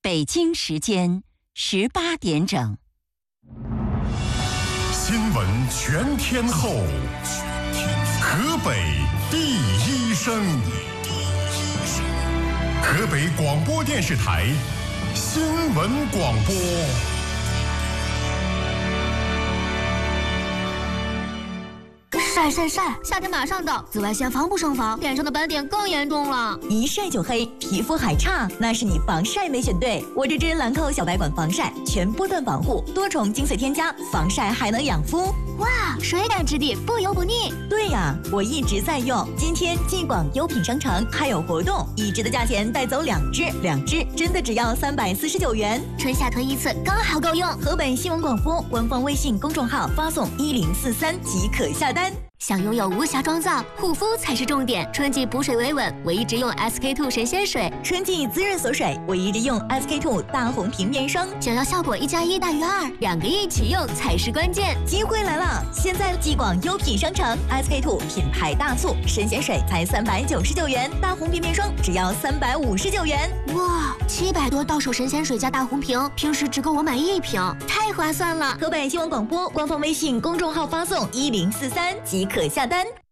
北京时间18点整。 新闻全天候，河北第一声，河北广播电视台新闻广播。 晒晒晒！夏天马上到，紫外线防不胜防，脸上的斑点更严重了。 一晒就黑，皮肤还差，那是你防晒没选对。我这支兰蔻小白管防晒，全波段防护，多重精粹添加，防晒还能养肤。 哇，水感质地，不油不腻。 对呀，我一直在用。今天继广优品商城还有活动，一支的价钱带走2支，2支真的只要349元。 春夏囤一次，刚好够用。 河北新闻广播官方微信公众号发送1043即可下单。 想拥有无瑕妆造，护肤才是重点。春季补水维稳，我一直用 SK2 神仙水； 春季滋润锁水，我一直用 SK2 大红瓶面霜。 想要效果1+1大于2，2个一起用才是关键。 机会来了！现在继广优品商城 SK2 品牌大促，神仙水才399元，大红瓶面霜只要359元。 哇，700多到手神仙水加大红瓶，平时只够我买1瓶，太划算了！ 河北新闻广播官方微信公众号发送1043即可下单。